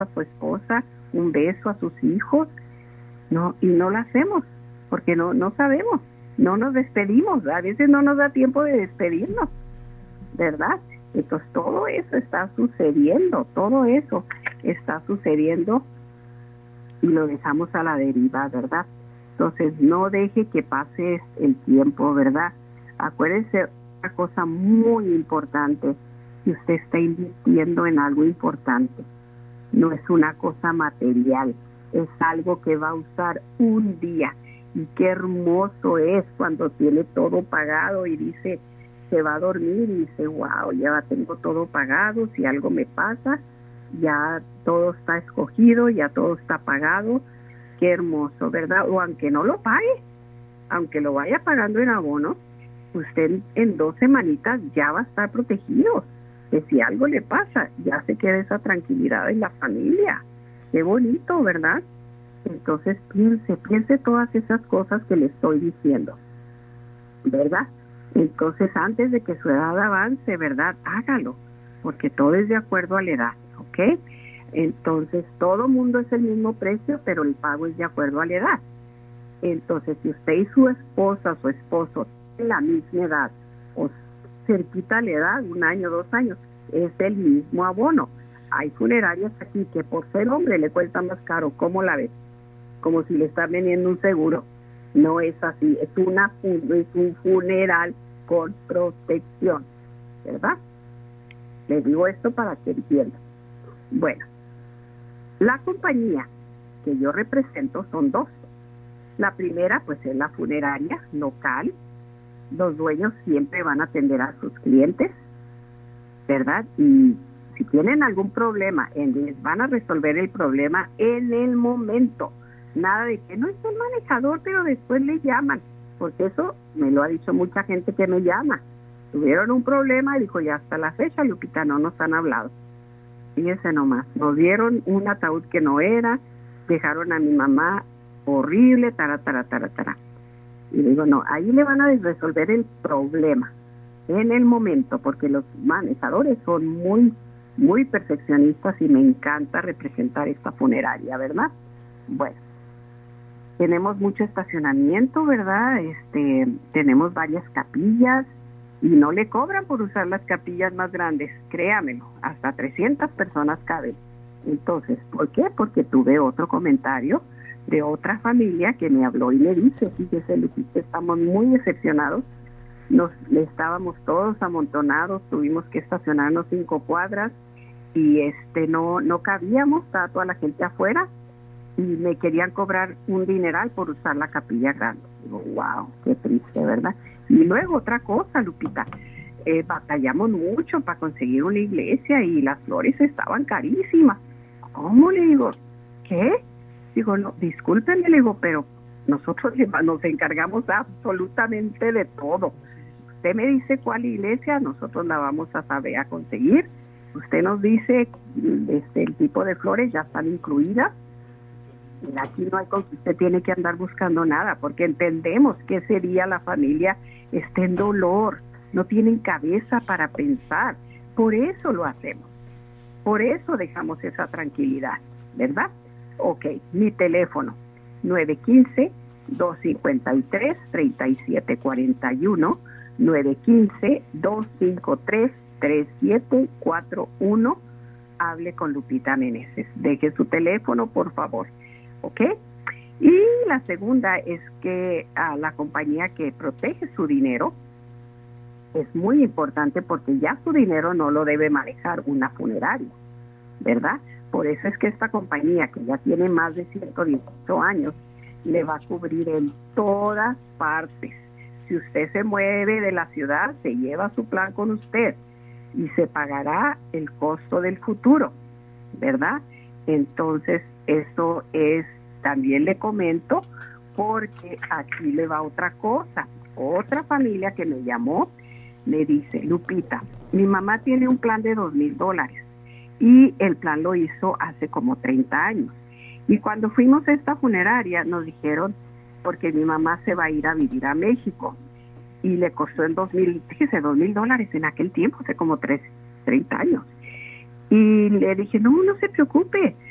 a su esposa, un beso a sus hijos, no, y no lo hacemos, porque no sabemos, no nos despedimos, a veces no nos da tiempo de despedirnos, ¿verdad? Entonces todo eso está sucediendo, y lo dejamos a la deriva, ¿verdad? Entonces no deje que pase el tiempo, ¿verdad? Acuérdese una cosa muy importante, que usted está invirtiendo en algo importante, no es una cosa material, es algo que va a usar un día, y qué hermoso es cuando tiene todo pagado y dice, se va a dormir y dice, wow, ya tengo todo pagado, si algo me pasa, ya todo está escogido, ya todo está pagado, qué hermoso, ¿verdad? O aunque no lo pague, aunque lo vaya pagando en abono, usted en 2 semanitas ya va a estar protegido, que si algo le pasa, ya se queda esa tranquilidad en la familia, qué bonito, ¿verdad? Entonces piense todas esas cosas que le estoy diciendo, ¿verdad? Entonces antes de que su edad avance, ¿verdad? Hágalo, porque todo es de acuerdo a la edad, ¿ok? Entonces todo mundo es el mismo precio, pero el pago es de acuerdo a la edad. Entonces si usted y su esposa, su esposo, tienen la misma edad, o cerquita a la edad, 1 año, 2 años, es el mismo abono. Hay funerarias aquí que por ser hombre le cuesta más caro, ¿cómo la ves? Como si le están vendiendo un seguro. No es así, es un funeral con protección, ¿verdad? Les digo esto para que entiendan. Bueno, la compañía que yo represento son 2. La primera, pues, es la funeraria local. Los dueños siempre van a atender a sus clientes, ¿verdad? Y si tienen algún problema, les van a resolver el problema en el momento. Nada de que no es el manejador, pero después le llaman, porque eso me lo ha dicho mucha gente que me llama. Tuvieron un problema y dijo, ya hasta la fecha, Lupita, no nos han hablado. Fíjese nomás, nos dieron un ataúd que no era, dejaron a mi mamá horrible, tará. Y digo, no, ahí le van a resolver el problema en el momento, porque los manejadores son muy perfeccionistas y me encanta representar esta funeraria, ¿verdad? Bueno, tenemos mucho estacionamiento, ¿verdad? Tenemos varias capillas y no le cobran por usar las capillas más grandes, créamelo, hasta 300 personas caben. Entonces, ¿por qué? Porque tuve otro comentario de otra familia que me habló y me dice, fíjese, Lupita, estamos muy decepcionados, estábamos todos amontonados, tuvimos que estacionarnos 5 cuadras y no cabíamos, estaba toda la gente afuera y me querían cobrar un dineral por usar la capilla grande. Digo, wow, qué triste, ¿verdad? Y luego otra cosa, Lupita, batallamos mucho para conseguir una iglesia y las flores estaban carísimas. ¿Cómo? Le digo, ¿qué? Digo, no, discúlpenme, le digo, pero nosotros nos encargamos absolutamente de todo. Usted me dice cuál iglesia, nosotros la vamos a saber a conseguir. Usted nos dice el tipo de flores ya están incluidas. Y aquí no hay con que usted tiene que andar buscando nada, porque entendemos que ese día la familia está en dolor, no tienen cabeza para pensar. Por eso lo hacemos, por eso dejamos esa tranquilidad, ¿verdad? Ok, mi teléfono, 915-253-3741, 915-253-3741. Hable con Lupita Meneses. Deje su teléfono, por favor. ¿Ok? Y la segunda es que la compañía que protege su dinero es muy importante, porque ya su dinero no lo debe manejar una funeraria, ¿verdad? Por eso es que esta compañía, que ya tiene más de 118 años, le va a cubrir en todas partes. Si usted se mueve de la ciudad, se lleva su plan con usted y se pagará el costo del futuro, ¿verdad? Entonces, eso es, también le comento, porque aquí le va otra cosa. Otra familia que me llamó me dice, Lupita, mi mamá tiene un plan de $2,000 y el plan lo hizo hace como 30 años. Y cuando fuimos a esta funeraria nos dijeron, porque mi mamá se va a ir a vivir a México y le costó en $2,000 en aquel tiempo, hace como 30 años. Y le dije, no se preocupe,